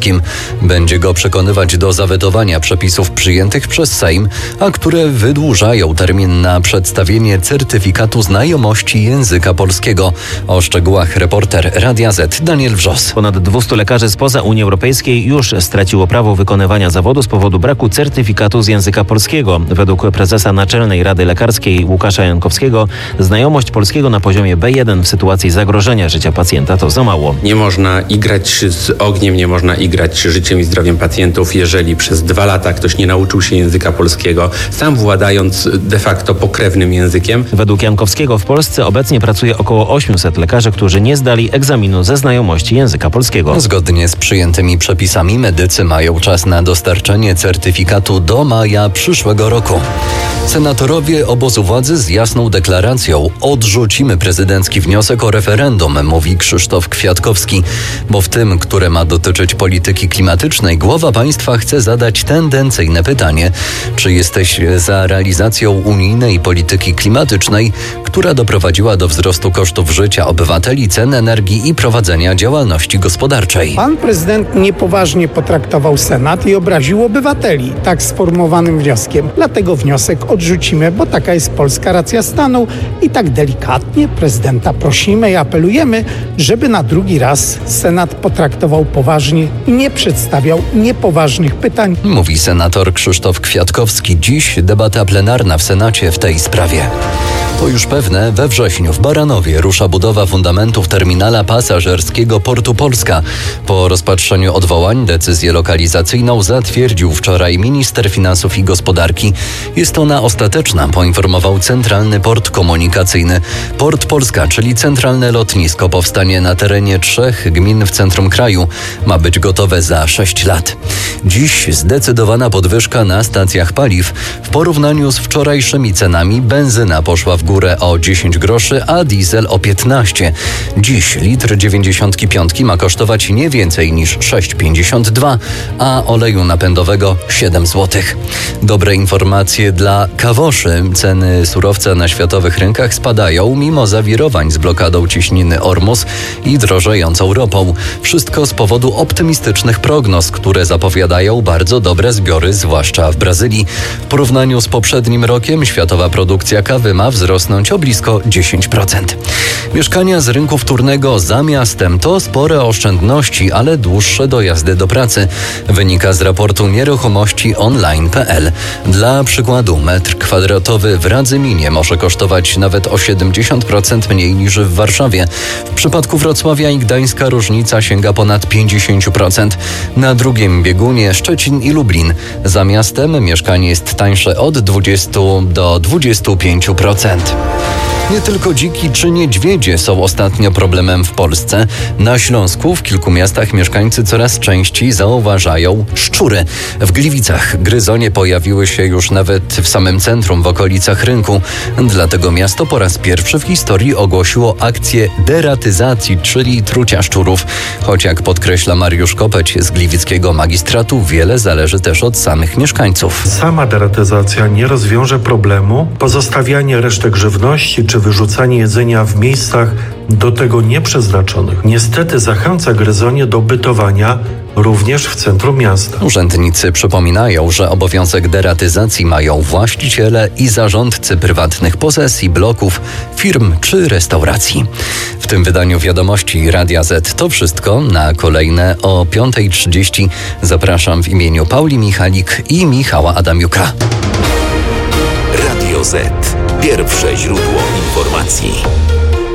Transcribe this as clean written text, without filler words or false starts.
Kwiatkowskim. Będzie go przekonywać do zawetowania przepisów przyjętych przez Sejm, a które wydłużają termin na przedstawienie certyfikatu znajomości języka polskiego. O szczegółach reporter Radia Z Daniel Wrzos. Ponad 200 lekarzy spoza Unii Europejskiej już straciło prawo wykonywania zawodu z powodu braku certyfikatu z języka polskiego. Według prezesa Naczelnej Rady Lekarskiej Łukasza Jankowskiego znajomość polskiego na poziomie B1 w sytuacji zagrożenia życia pacjenta to za mało. Nie można igrać z ogniem, nie można igrać życiem i zdrowiem pacjentów, jeżeli przez 2 lata ktoś nie nauczył się języka polskiego, sam władając de facto pokrewnym językiem. Według Jankowskiego w Polsce obecnie pracuje około 800 lekarzy, którzy nie zdali egzaminu ze znajomości języka polskiego. Zgodnie z przyjętymi przepisami medycy mają czas na dostarczenie certyfikatu do maja przyszłego roku. Senatorowie obozu władzy z jasną deklaracją: odrzucimy prezydencki wniosek o referendum, mówi Krzysztof Kwiatkowski, bo w tym, które ma dotyczyć polityki klimatycznej, głowa państwa chce zadać tendencyjne pytanie: czy jesteś za realizacją unijnej polityki klimatycznej, która doprowadziła do wzrostu kosztów życia obywateli, cen energii i prowadzenia działalności gospodarczej? Pan prezydent niepoważnie potraktował Senat i obraził obywateli tak sformułowanym wnioskiem. Dlatego wniosek odrzucimy, bo taka jest polska racja stanu i tak delikatnie prezydenta prosimy i apelujemy, żeby na drugi raz Senat potraktował poważnie i nie przedstawiał niepoważnych pytań. Mówi senator Krzysztof Kwiatkowski. Dziś debata plenarna w Senacie w tej sprawie. To już pewne, we wrześniu w Baranowie rusza budowa fundamentów terminala pasażerskiego Portu Polska. Po rozpatrzeniu odwołań decyzję lokalizacyjną zatwierdził wczoraj minister finansów i gospodarki. Jest ona ostateczna, poinformował Centralny Port Komunikacyjny. Port Polska, czyli centralne lotnisko, powstanie na terenie 3 gmin w centrum kraju. Ma być gotowe za 6 lat. Dziś zdecydowana podwyżka na stacjach paliw. W porównaniu z wczorajszymi cenami benzyna poszła w górę o 10 groszy, a diesel o 15. Dziś litr 95 ma kosztować nie więcej niż 6,52, a oleju napędowego 7 zł. Dobre informacje dla kawoszy. Ceny surowca na światowych rynkach spadają mimo zawirowań z blokadą ciśniny Ormus i drożejącą ropą. Wszystko z powodu optymistycznych prognoz, które zapowiadają bardzo dobre zbiory, zwłaszcza w Brazylii. W porównaniu z poprzednim rokiem światowa produkcja kawy ma wzrosnąć o blisko 10%. Mieszkania z rynku wtórnego za miastem to spore oszczędności, ale dłuższe dojazdy do pracy. Wynika z raportu nieruchomości online.pl. Dla przykładu metr kwadratowy w Radzyminie może kosztować nawet o 70% mniej niż w Warszawie. W przypadku Wrocławia i Gdańska różnica sięga ponad 50%. Na drugim biegunie Szczecin i Lublin. Za miastem mieszkanie jest tańsze od 20 do 25%. Nie tylko dziki czy niedźwiedzie są ostatnio problemem w Polsce. Na Śląsku w kilku miastach mieszkańcy coraz częściej zauważają szczury. W Gliwicach gryzonie pojawiły się już nawet w samym centrum, w okolicach rynku. Dlatego miasto po raz pierwszy w historii ogłosiło akcję deratyzacji, czyli trucia szczurów. Choć jak podkreśla Mariusz Kopeć z gliwickiego magistratu, wiele zależy też od samych mieszkańców. Sama deratyzacja nie rozwiąże problemu. Pozostawianie resztek żywności czy wyrzucanie jedzenia w miejscach do tego nieprzeznaczonych niestety zachęca gryzonie do bytowania również w centrum miasta. Urzędnicy przypominają, że obowiązek deratyzacji mają właściciele i zarządcy prywatnych posesji, bloków, firm czy restauracji. W tym wydaniu wiadomości Radia Z to wszystko. Na kolejne o 5:30 zapraszam w imieniu Pauli Michalik i Michała Adamiuka. Radio Z. Pierwsze źródło informacji.